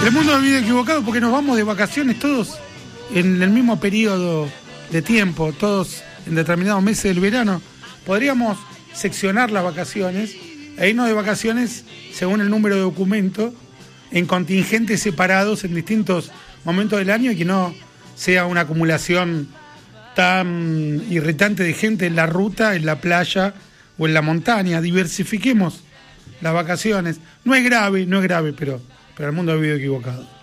El mundo ha vivido equivocado porque nos vamos de vacaciones todos en el mismo periodo de tiempo, todos en determinados meses del verano. Podríamos seccionar las vacaciones e irnos de vacaciones según el número de documentos en contingentes separados en distintos momentos del año y que no sea una acumulación tan irritante de gente en la ruta, en la playa o en la montaña. Diversifiquemos las vacaciones. No es grave, pero el mundo ha vivido equivocado.